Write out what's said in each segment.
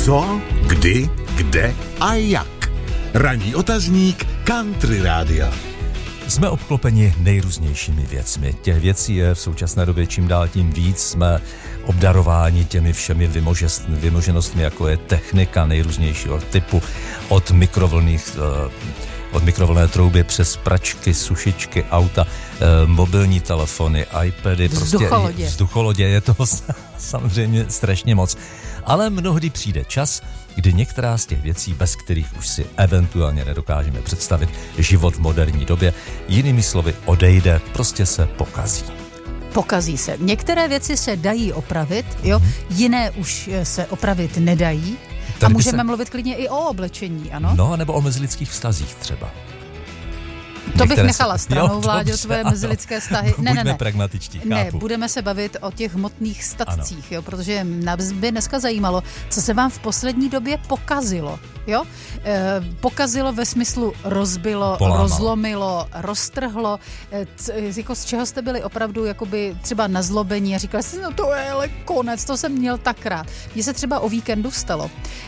Co, kdy, kde a jak. Ranní otazník Country Rádia. Jsme obklopeni nejrůznějšími věcmi. Těch věcí je v současné době čím dál tím víc. Jsme obdarováni těmi všemi vymoženostmi, jako je technika nejrůznějšího typu, od mikrovlnné trouby přes pračky, sušičky, auta, mobilní telefony, iPady, vzducholodě, je toho samozřejmě strašně moc. Ale mnohdy přijde čas, kdy některá z těch věcí, bez kterých už si eventuálně nedokážeme představit život v moderní době, jinými slovy odejde, prostě se pokazí. Pokazí se. Některé věci se dají opravit, jo? Jiné už se opravit nedají. A můžeme mluvit klidně i o oblečení, ano? No, nebo o mezilidských vztazích třeba. To bych nechala stranou, Vláďo, tvoje mezilidské vztahy. Buďme pragmatičtí, chápu. Ne, budeme se bavit o těch hmotných statcích, jo, protože nás by dneska zajímalo, co se vám v poslední době pokazilo, jo? Pokazilo ve smyslu rozbilo, rozlomilo, roztrhlo, jako z čeho jste byli opravdu jakoby třeba nazlobení a říkali jste, no to je ale konec, to jsem měl tak rád. Mně se třeba o víkendu stalo,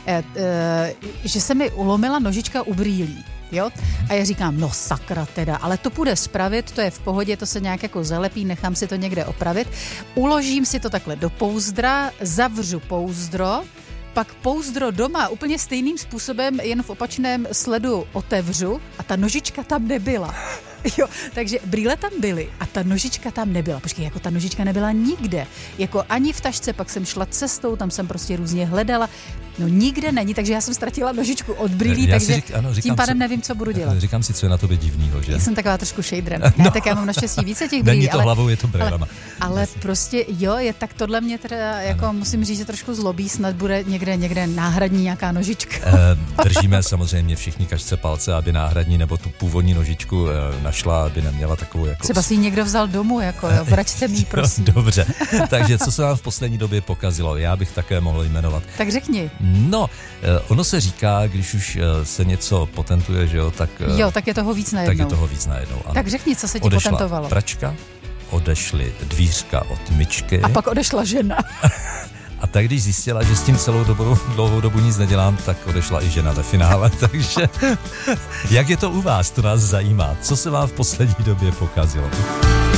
že se mi ulomila nožička u brýlí. Jo? A já říkám, no sakra teda, ale to půjde spravit, to je v pohodě, to se nějak jako zalepí, nechám si to někde opravit, uložím si to takhle do pouzdra, zavřu pouzdro, pak pouzdro doma úplně stejným způsobem, jen v opačném sledu otevřu a ta nožička tam nebyla. Jo, takže brýle tam byly a ta nožička tam nebyla. Počkej, jako ta nožička nebyla nikde. Jako ani v tašce, pak jsem šla cestou, tam jsem prostě různě hledala. No nikde není, takže já jsem ztratila nožičku od brýlí, takže tím pádem nevím, co budu dělat. Říkám si, co je na tobě divnýho, že? Já jsem taková trošku šejdrem. Ne, tak já mám naštěstí více těch brýlí. Není to hlavou, je to brýlema. Ale prostě jo, je tak tohle mě teda, jako musím říct, že trošku zlobí, snad bude někde náhradní nějaká nožička. Držíme samozřejmě všichni kašce palce, aby náhradní nebo tu původní nožičku našla, aby neměla takovou jako... Třeba si ji někdo vzal domů, jako jo, vraťte mi, prosím. Dobře, takže co se vám v poslední době pokazilo? Já bych také mohl jmenovat. Tak řekni. No, ono se říká, když už se něco patentuje, že jo, tak... Jo, tak je toho víc najednou. Tak je toho víc najednou, ano. Tak řekni, co se ti patentovalo. Odešla pračka, odešly dvířka od myčky. A pak odešla žena. A tak když zjistila, že s tím dlouhou dobu nic nedělám, tak odešla i žena ve finále. Takže jak je to u vás, to nás zajímá. Co se vám v poslední době pokazilo?